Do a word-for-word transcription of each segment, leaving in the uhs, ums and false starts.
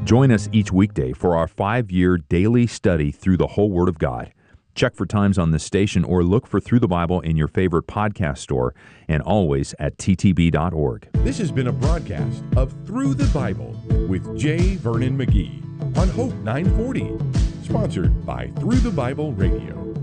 Join us each weekday for our five-year daily study through the whole Word of God. Check for times on this station or look for Through the Bible in your favorite podcast store and always at t t b dot org. This has been a broadcast of Through the Bible with J. Vernon McGee on Hope nine forty, sponsored by Through the Bible Radio.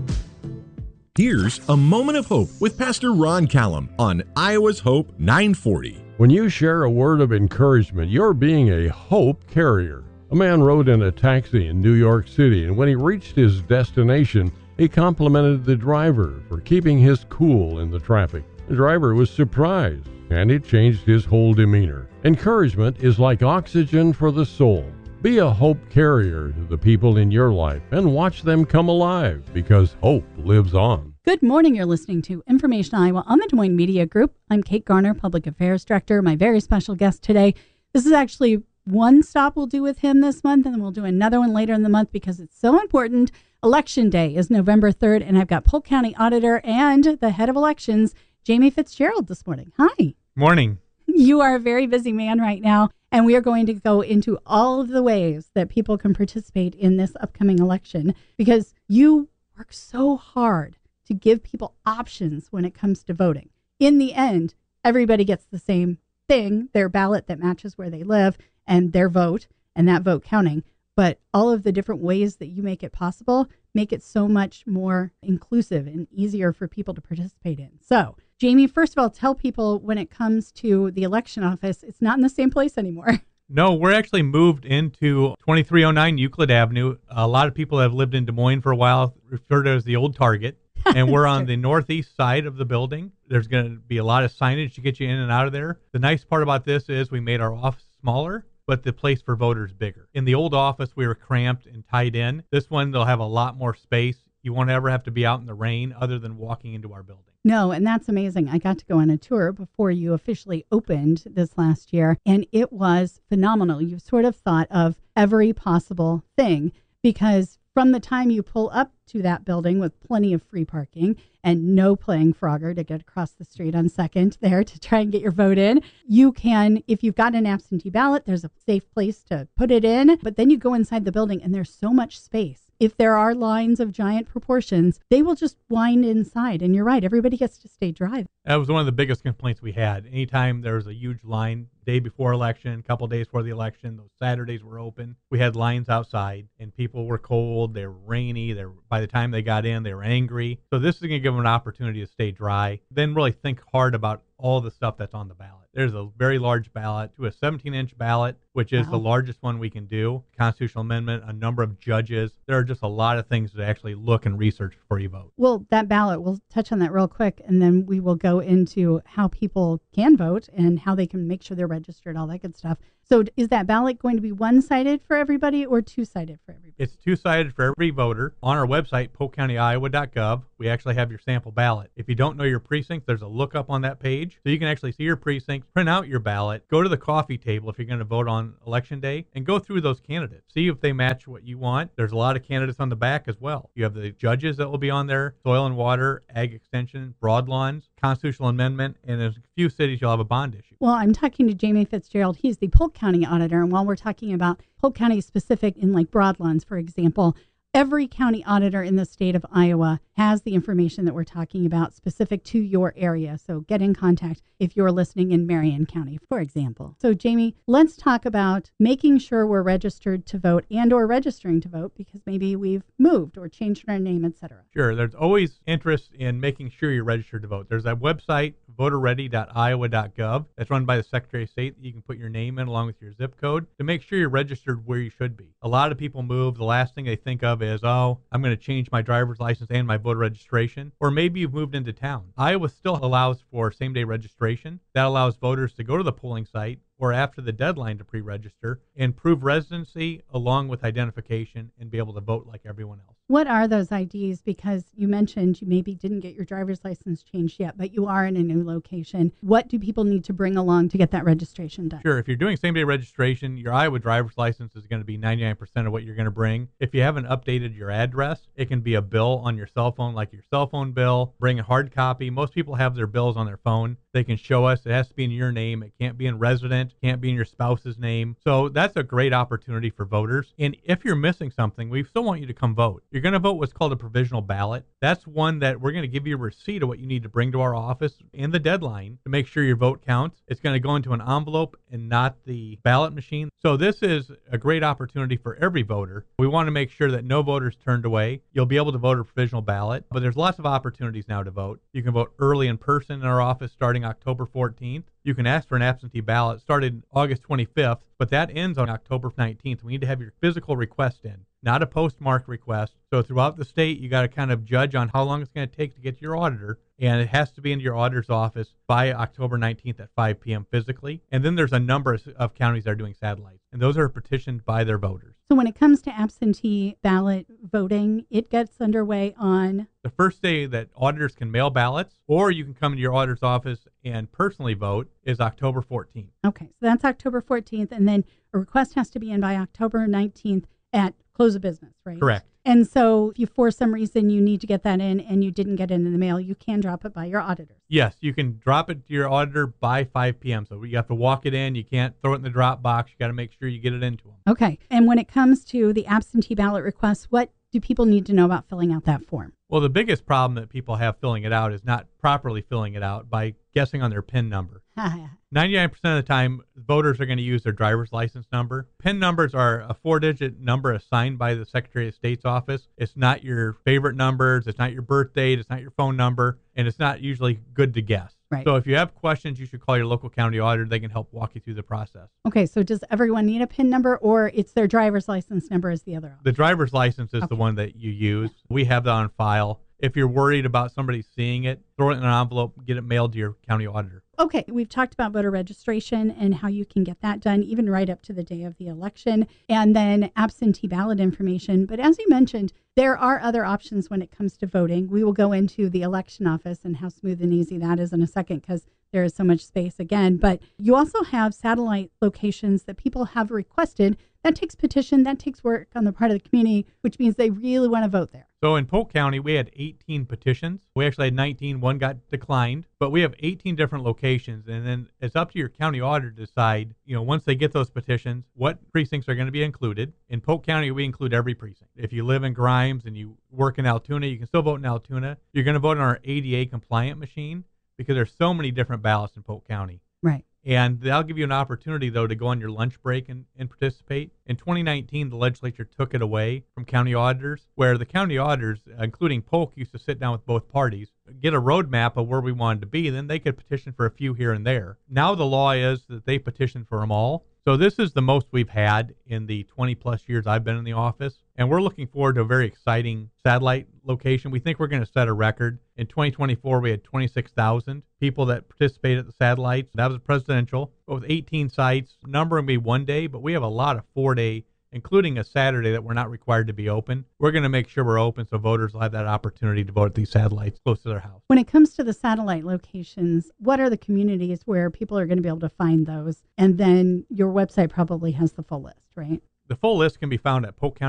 Here's a moment of hope with Pastor Ron Callum on Iowa's Hope nine forty. When you share a word of encouragement, you're being a hope carrier. A man rode in a taxi in New York City, and when he reached his destination, he complimented the driver for keeping his cool in the traffic. The driver was surprised, and it changed his whole demeanor. Encouragement is like oxygen for the soul. Be a hope carrier to the people in your life and watch them come alive, because hope lives on. Good morning. You're listening to Information Iowa on the Des Moines Media Group. I'm Kate Garner, Public Affairs Director. My very special guest today. This is actually one stop we'll do with him this month, and then we'll do another one later in the month because it's so important. Election Day is November third, and I've got Polk County Auditor and the head of elections, Jamie Fitzgerald, this morning. Hi. Morning. You are a very busy man right now, and we are going to go into all of the ways that people can participate in this upcoming election because you work so hard to give people options when it comes to voting. In the end, everybody gets the same thing, their ballot that matches where they live and their vote and that vote counting. But all of the different ways that you make it possible make it so much more inclusive and easier for people to participate in. So, Jamie, first of all, tell people when it comes to the election office, it's not in the same place anymore. No, we're actually moved into twenty-three oh nine Euclid Avenue. A lot of people have lived in Des Moines for a while, referred to as the old Target. And we're on the northeast side of the building. There's going to be a lot of signage to get you in and out of there. The nice part about this is we made our office smaller, but the place for voters bigger. In the old office, we were cramped and tied in. This one, they'll have a lot more space. You won't ever have to be out in the rain other than walking into our building. No, and that's amazing. I got to go on a tour before you officially opened this last year, and it was phenomenal. You sort of thought of every possible thing because from the time you pull up to that building with plenty of free parking and no playing Frogger to get across the street on Second there to try and get your vote in, you can, if you've got an absentee ballot, there's a safe place to put it in, but then you go inside the building and there's so much space. If there are lines of giant proportions, they will just wind inside. And you're right, everybody gets to stay dry. That was one of the biggest complaints we had. Anytime there was a huge line, day before election, a couple days before the election, those Saturdays were open. We had lines outside, and people were cold, they were rainy. They were, by the time they got in, they were angry. So this is going to give them an opportunity to stay dry. Then really think hard about all the stuff that's on the ballot. There's a very large ballot to a seventeen-inch ballot, which is wow. the largest one we can do. Constitutional amendment, a number of judges. There are just a lot of things to actually look and research before you vote. Well, that ballot, we'll touch on that real quick, and then we will go into how people can vote and how they can make sure they're registered, all that good stuff. So is that ballot going to be one-sided for everybody or two-sided for everybody? It's two-sided for every voter. On our website, polk county iowa dot gov, we actually have your sample ballot. If you don't know your precinct, there's a lookup on that page. So you can actually see your precinct, print out your ballot, go to the coffee table if you're going to vote on election day, and go through those candidates. See if they match what you want. There's a lot of candidates on the back as well. You have the judges that will be on there, soil and water, ag extension, broadlawns, constitutional amendment, and in a few cities you'll have a bond issue. Well, I'm talking to Jamie Fitzgerald. He's the Polk County Auditor, and while we're talking about Polk County specific in like broadlawns, for example, every county auditor in the state of Iowa has the information that we're talking about specific to your area. So get in contact if you're listening in Marion County, for example. So Jamie, let's talk about making sure we're registered to vote and or registering to vote because maybe we've moved or changed our name, et cetera. Sure. There's always interest in making sure you're registered to vote. There's a website, voter ready dot iowa dot gov, that's run by the Secretary of State that you can put your name in along with your zip code to make sure you're registered where you should be. A lot of people move. The last thing they think of is, oh, I'm going to change my driver's license and my voter registration. Or maybe you've moved into town. Iowa still allows for same-day registration. That allows voters to go to the polling site or after the deadline to pre-register and prove residency along with identification and be able to vote like everyone else. What are those I Ds? Because you mentioned you maybe didn't get your driver's license changed yet, but you are in a new location. What do people need to bring along to get that registration done? Sure. If you're doing same-day registration, your Iowa driver's license is going to be ninety-nine percent of what you're going to bring. If you haven't updated your address, it can be a bill on your cell phone, like your cell phone bill. Bring a hard copy. Most people have their bills on their phone. They can show us. It has to be in your name. It can't be in resident. It can't be in your spouse's name. So that's a great opportunity for voters. And if you're missing something, we still want you to come vote. You're going to vote what's called a provisional ballot. That's one that we're going to give you a receipt of what you need to bring to our office and the deadline to make sure your vote counts. It's going to go into an envelope and not the ballot machine. So this is a great opportunity for every voter. We want to make sure that no voters turned away. You'll be able to vote a provisional ballot, but there's lots of opportunities now to vote. You can vote early in person in our office starting October fourteenth. You can ask for an absentee ballot started August twenty-fifth, but that ends on October nineteenth. We need to have your physical request in, not a postmark request. So throughout the state, you got to kind of judge on how long it's going to take to get to your auditor, and it has to be in your auditor's office by October nineteenth at five p.m. physically. And then there's a number of counties that are doing satellites, and those are petitioned by their voters. So when it comes to absentee ballot voting, it gets underway on the first day that auditors can mail ballots, or you can come to your auditor's office and personally vote, is October fourteenth. Okay, so that's October fourteenth, and then a request has to be in by October nineteenth at close of business, right? Correct. And so if you, for some reason, you need to get that in and you didn't get it in the mail, you can drop it by your auditor. Yes, you can drop it to your auditor by five p.m. So you have to walk it in. You can't throw it in the drop box. You got to make sure you get it into them. Okay. And when it comes to the absentee ballot requests, what do people need to know about filling out that form? Well, the biggest problem that people have filling it out is not properly filling it out by guessing on their PIN number. ninety-nine percent of the time, voters are going to use their driver's license number. PIN numbers are a four-digit number assigned by the Secretary of State's office. It's not your favorite numbers. It's not your birth date. It's not your phone number. And it's not usually good to guess. Right. So if you have questions, you should call your local county auditor. They can help walk you through the process. Okay, so does everyone need a PIN number, or it's their driver's license number is the other option? The driver's license is Okay. the one that you use. We have that on file. If you're worried about somebody seeing it, throw it in an envelope, get it mailed to your county auditor. Okay, we've talked about voter registration and how you can get that done even right up to the day of the election, and then absentee ballot information. But as you mentioned, there are other options when it comes to voting. We will go into the election office and how smooth and easy that is in a second, because there is so much space again. But you also have satellite locations that people have requested. That takes petition, that takes work on the part of the community, which means they really want to vote there. So in Polk County, we had eighteen petitions. We actually had nineteen. One got declined, but we have eighteen different locations. And then it's up to your county auditor to decide, you know, once they get those petitions, what precincts are going to be included. In Polk County, we include every precinct. If you live in Grimes and you work in Altoona, you can still vote in Altoona. You're going to vote on our A D A compliant machine because there's so many different ballots in Polk County. Right. And that'll give you an opportunity, though, to go on your lunch break and, and participate. In twenty nineteen, the legislature took it away from county auditors, where the county auditors, including Polk, used to sit down with both parties, get a roadmap of where we wanted to be, then they could petition for a few here and there. Now the law is that they petition for them all. So this is the most we've had in the twenty-plus years I've been in the office, and we're looking forward to a very exciting satellite location. We think we're going to set a record. In twenty twenty-four, we had twenty-six thousand people that participated at the satellites. That was presidential, but with eighteen sites. Number will be one day, but we have a lot of four-day, including a Saturday that we're not required to be open. We're going to make sure we're open so voters will have that opportunity to vote at these satellites close to their house. When it comes to the satellite locations, what are the communities where people are going to be able to find those? And then your website probably has the full list, right? The full list can be found at polk county